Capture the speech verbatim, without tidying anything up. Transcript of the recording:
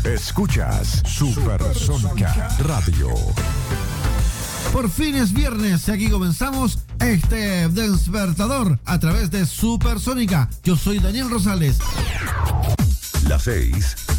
Escuchas Supersónica Radio. Por fin es viernes y aquí comenzamos este despertador a través de Supersónica. Yo soy Daniel Rosales. Las seis